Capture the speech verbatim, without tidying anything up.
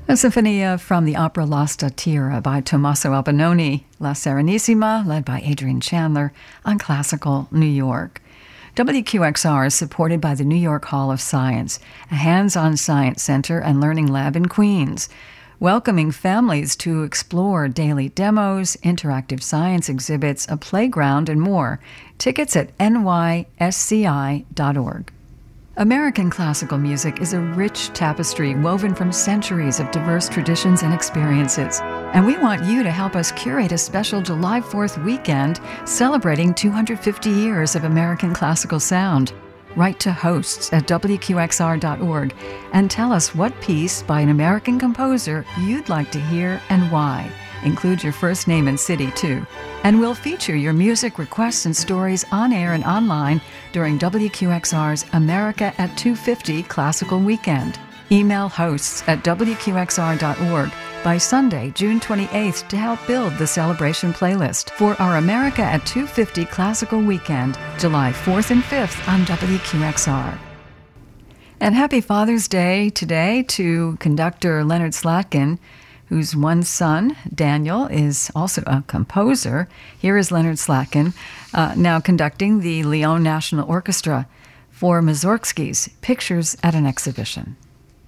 A Sinfonia from the opera La Statira by Tommaso Albinoni, La Serenissima, led by Adrian Chandler, on Classical New York. W Q X R is supported by the New York Hall of Science, a hands-on science center and learning lab in Queens, welcoming families to explore daily demos, interactive science exhibits, a playground, and more. Tickets at N Y S C I dot org. American classical music is a rich tapestry woven from centuries of diverse traditions and experiences. And we want you to help us curate a special July fourth weekend celebrating two hundred fifty years of American classical sound. Write to hosts at W Q X R dot org and tell us what piece by an American composer you'd like to hear and why. Include your first name and city, too. And we'll feature your music requests and stories on air and online during W Q X R's America at two fifty Classical Weekend. Email hosts at W Q X R dot org by Sunday, June twenty-eighth, to help build the celebration playlist for our America at two fifty Classical Weekend, July fourth and fifth on W Q X R. And happy Father's Day today to conductor Leonard Slatkin, whose one son, Daniel, is also a composer. Here is Leonard Slatkin, uh, now conducting the Lyon National Orchestra for Mussorgsky's Pictures at an Exhibition.